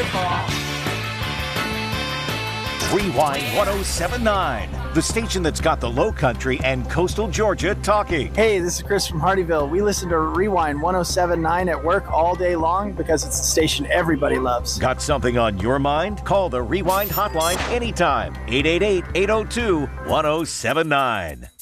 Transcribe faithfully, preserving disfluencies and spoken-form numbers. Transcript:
football. Rewind one oh seven point nine, the station that's got the Low Country and coastal Georgia talking. Hey, this is Chris from Hardyville. We listen to Rewind one oh seven point nine at work all day long because it's the station everybody loves. Got something on your mind? Call the Rewind hotline anytime. eight eight eight, eight oh two, one oh seven nine.